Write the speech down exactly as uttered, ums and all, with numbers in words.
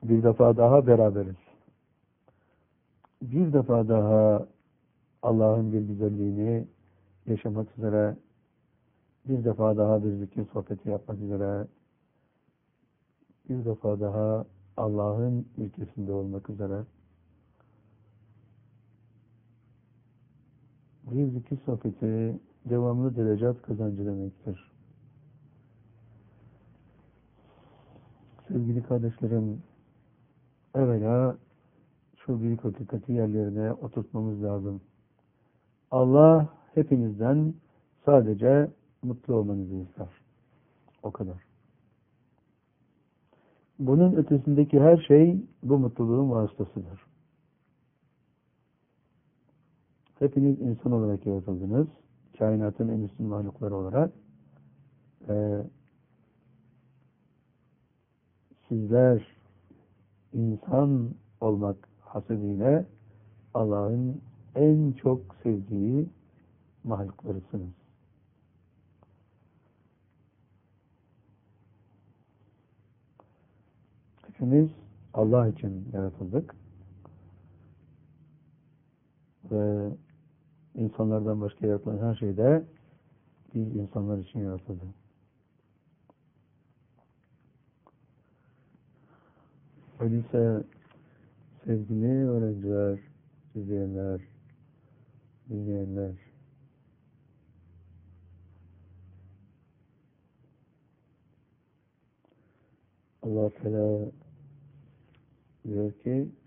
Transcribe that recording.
Bir defa daha beraberiz. Bir defa daha Allah'ın bir güzelliğini yaşamak üzere, bir defa daha bir zikir sohbeti yapmak üzere, bir defa daha Allah'ın ülkesinde olmak üzere bir zikir sohbeti devamlı derecat kazancı demektir. Sevgili kardeşlerim, evvela şu büyük hakikati yerlerine oturtmamız lazım. Allah hepinizden sadece mutlu olmanızı ister. O kadar. Bunun ötesindeki her şey bu mutluluğun vasıtasıdır. Hepiniz insan olarak yaratıldınız. Kainatın en üstün mahlukları olarak. Ee, sizler insan olmak hasebiyle Allah'ın en çok sevdiği mahluklarısınız. Hepimiz Allah için yaratıldık. Ve insanlardan başka yaratılan her şey de biz insanlar için yaratıldı. Öyleyse sevgili öğrenciler, izleyenler, dinleyenler, Allah Teala diyor ki